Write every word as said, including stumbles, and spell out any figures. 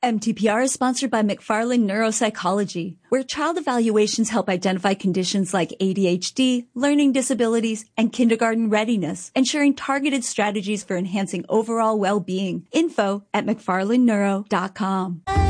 M T P R is sponsored by McFarland Neuropsychology, where child evaluations help identify conditions like A D H D, learning disabilities, and kindergarten readiness, ensuring targeted strategies for enhancing overall well-being. Info at mcfarland neuro dot com.